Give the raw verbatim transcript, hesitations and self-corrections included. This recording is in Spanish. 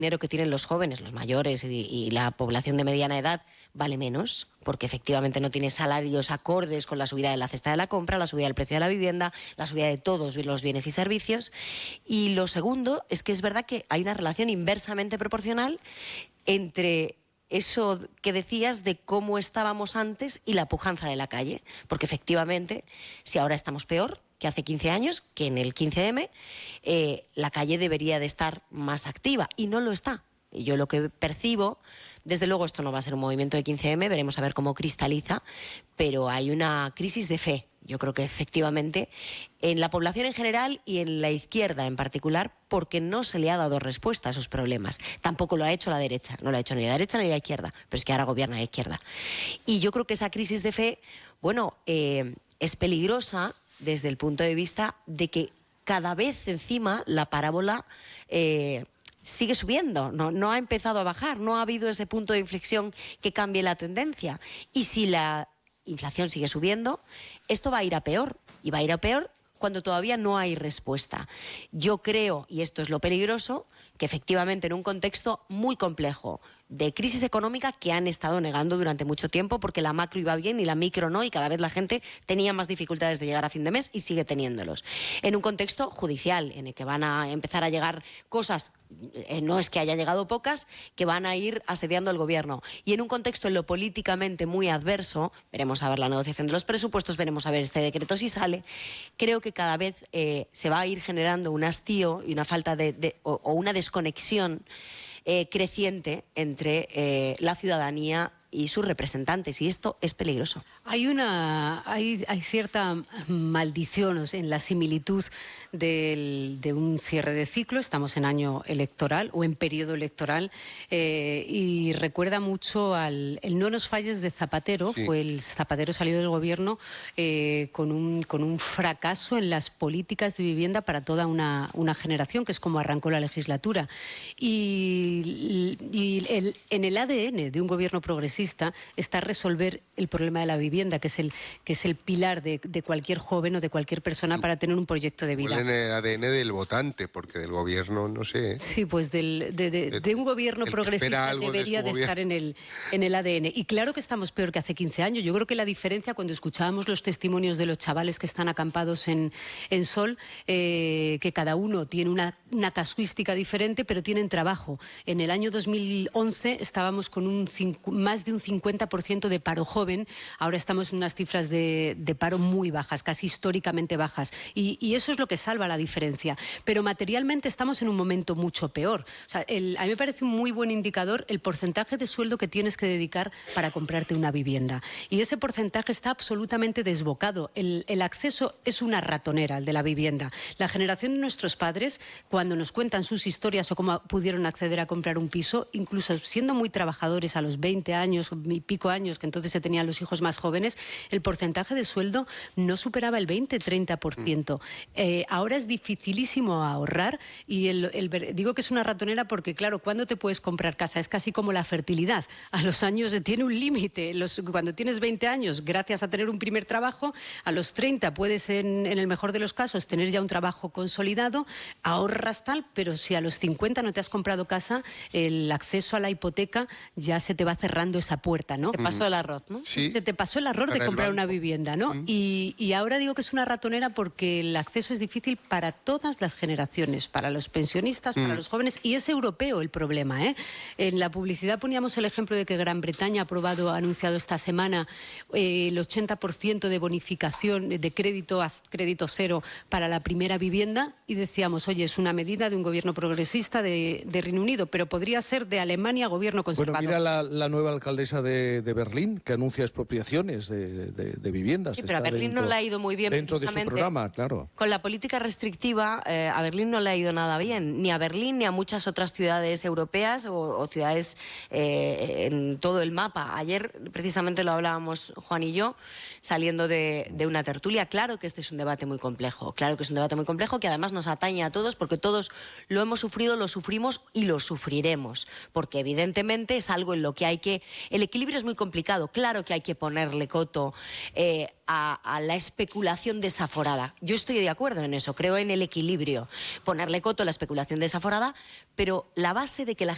dinero que tienen los jóvenes, los mayores y, y la población de mediana edad vale menos, porque efectivamente no tiene salarios acordes con la subida de la cesta de la compra, la subida del precio de la vivienda, la subida de todos los bienes y servicios. Y lo segundo es que es verdad que hay una relación inversamente proporcional entre eso que decías de cómo estábamos antes y la pujanza de la calle, porque efectivamente, si ahora estamos peor que hace quince años, que en el quince eme, eh, la calle debería de estar más activa y no lo está. Y yo lo que percibo, desde luego esto no va a ser un movimiento de quince eme, veremos a ver cómo cristaliza, pero hay una crisis de fe. Yo creo que efectivamente en la población en general y en la izquierda en particular, porque no se le ha dado respuesta a esos problemas. Tampoco lo ha hecho la derecha, no lo ha hecho ni la derecha ni la izquierda, pero es que ahora gobierna la izquierda. Y yo creo que esa crisis de fe, bueno, eh, es peligrosa desde el punto de vista de que cada vez encima la parábola eh, sigue subiendo, no, no ha empezado a bajar, no ha habido ese punto de inflexión que cambie la tendencia. Y si la inflación sigue subiendo, esto va a ir a peor, y va a ir a peor cuando todavía no hay respuesta. Yo creo, y esto es lo peligroso, que efectivamente en un contexto muy complejo de crisis económica que han estado negando durante mucho tiempo, porque la macro iba bien y la micro no, y cada vez la gente tenía más dificultades de llegar a fin de mes y sigue teniéndolos. En un contexto judicial en el que van a empezar a llegar cosas, eh, no es que haya llegado pocas, que van a ir asediando el gobierno. Y en un contexto en lo políticamente muy adverso, veremos a ver la negociación de los presupuestos, veremos a ver este decreto si sale, creo que cada vez eh, se va a ir generando un hastío y una falta de, de o, o una desconexión Eh, creciente entre eh, la ciudadanía y sus representantes, y esto es peligroso. Hay una hay, hay cierta maldición en la similitud del, de un cierre de ciclo. Estamos en año electoral o en periodo electoral, eh, y recuerda mucho al el no nos falles de Zapatero. Sí. Pues el Zapatero salió del gobierno eh, con, un, con un fracaso en las políticas de vivienda para toda una, una generación, que es como arrancó la legislatura. Y, y el, en el A D N de un gobierno progresista está resolver el problema de la vivienda, que es el, que es el pilar de, de cualquier joven o de cualquier persona para tener un proyecto de vida. En el A D N del votante, porque del gobierno, no sé. Sí, pues del, de, de, de un gobierno progresista debería de, de estar en el, en el A D N. Y claro que estamos peor que hace quince años. Yo creo que la diferencia, cuando escuchábamos los testimonios de los chavales que están acampados en, en Sol, eh, que cada uno tiene una, una casuística diferente, pero tienen trabajo. En el año dos mil once estábamos con un cinco, más de un cincuenta por ciento de paro joven. Ahora estamos en unas cifras de, de paro muy bajas, casi históricamente bajas. Y, y eso es lo que salva la diferencia. Pero materialmente estamos en un momento mucho peor. O sea, el, a mí me parece un muy buen indicador el porcentaje de sueldo que tienes que dedicar para comprarte una vivienda. Y ese porcentaje está absolutamente desbocado. El, el acceso es una ratonera, el de la vivienda. La generación de nuestros padres, cuando nos cuentan sus historias o cómo pudieron acceder a comprar un piso, incluso siendo muy trabajadores a los veinte años y pico años, que entonces se tenían los hijos más jóvenes, el porcentaje de sueldo no superaba el veinte a treinta por ciento. Eh, ahora es dificilísimo ahorrar, y el, el, digo que es una ratonera porque, claro, ¿cuándo te puedes comprar casa? Es casi como la fertilidad. A los años tiene un límite. Cuando tienes veinte años, gracias a tener un primer trabajo, a los treinta puedes, en, en el mejor de los casos, tener ya un trabajo consolidado, ahorras tal, pero si a los cincuenta no te has comprado casa, el acceso a la hipoteca ya se te va cerrando esa puerta, ¿no? Se te pasó el arroz, ¿no? Sí. Se te pasó el error Para de comprar el una vivienda, ¿no? Mm. Y, y ahora digo que es una ratonera porque el acceso es difícil para todas las generaciones, para los pensionistas, mm. para los jóvenes, y es europeo el problema, ¿eh? En la publicidad poníamos el ejemplo de que Gran Bretaña ha aprobado, ha anunciado esta semana eh, el ochenta por ciento de bonificación de crédito a crédito cero para la primera vivienda, y decíamos, oye, es una medida de un gobierno progresista de, de Reino Unido, pero podría ser de Alemania, gobierno conservador. Bueno, mira la, la nueva alcaldesa de, de Berlín, que anuncia expropiaciones de, de, de viviendas. Sí, pero a Berlín dentro, no le ha ido muy bien. Dentro de su programa, claro. Con la política restrictiva, eh, a Berlín no le ha ido nada bien, ni a Berlín ni a muchas otras ciudades europeas o, o ciudades eh, en todo el mapa. Ayer precisamente lo hablábamos Juan y yo, saliendo de, de una tertulia. Claro que este es un debate muy complejo, claro que es un debate muy complejo que además nos atañe a todos, porque todos lo hemos sufrido, lo sufrimos y lo sufriremos, porque evidentemente es algo en lo que hay que... El equilibrio es muy complicado, claro que hay que ponerle coto eh, a, a la especulación desaforada. Yo estoy de acuerdo en eso, creo en el equilibrio, ponerle coto a la especulación desaforada, pero la base de que la